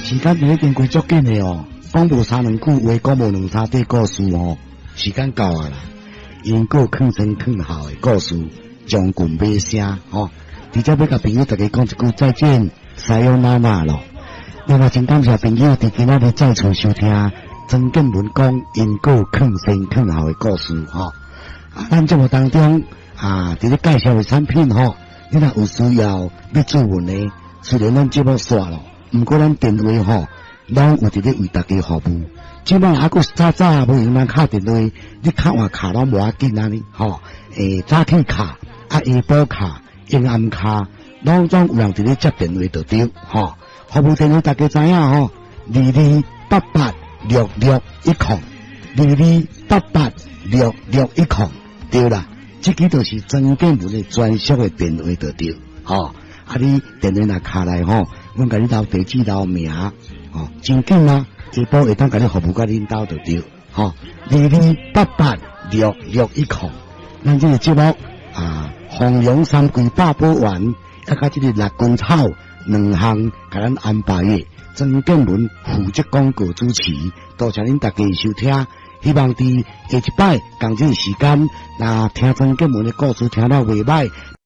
时间就已经过足紧的哦，讲无三两句话，讲无两三块故事哦，时间到啊啦。因果坑前坑后的故事，将近尾声哦。直接要甲朋友大家讲一句再见，撒由那拉咯。另外，真感谢朋友伫今仔日再次收听曾建文讲因果坑前坑后的故事吼。咱节目当中伫咧介绍的产品吼，你若有需要要咨询的，虽然咱节目煞咯，毋过咱电话吼，拢有伫咧为大家服务。即摆还佫早早无用咱敲电话，你敲换卡拢无要紧啊哩吼。早起卡下晡卡。阴暗卡，拢总有人伫咧接电话就对，吼。服务电话大家知影吼，2288606102288661对啦，这个就是曾建文的专属的电话就对，吼。你电话若卡来吼，阮甲你留地址留名，吼，真紧啊，下晡会当甲你服务甲恁兜就对，吼。2288606102，咱这个节目弘扬三桂八宝丸，甲这个六根草两项，甲咱安排的曾建文负责广告主持，多谢恁大家收听。希望伫下一摆同这时间，听曾建文的故事听到袂歹。